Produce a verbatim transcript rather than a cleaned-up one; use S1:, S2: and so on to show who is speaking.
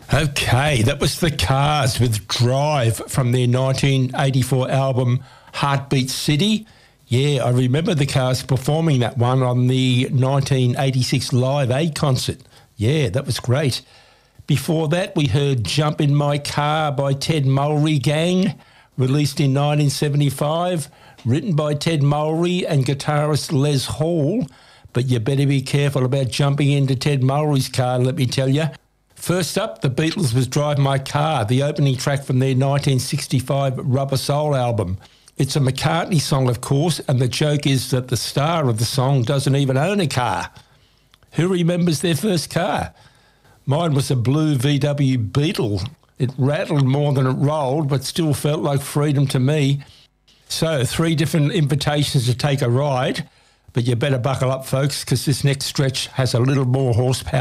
S1: Okay, that was The Cars with Drive from their nineteen eighty-four album Heartbeat City. Yeah, I remember The Cars performing that one on the nineteen eighty-six Live Aid concert. Yeah, that was great. Before that, we heard Jump in My Car by Ted Mulry Gang, released in nineteen seventy-five, written by Ted Mulry and guitarist Les Hall. But you better be careful about jumping into Ted Mulry's car, let me tell you. First up, the Beatles was Drive My Car, the opening track from their nineteen sixty-five Rubber Soul album. It's a McCartney song, of course, and the joke is that the star of the song doesn't even own a car. Who remembers their first car? Mine was a blue V W Beetle. It rattled more than it rolled, but still felt like freedom to me. So, three different invitations to take a ride, but you better buckle up, folks, because this next stretch has a little more horsepower.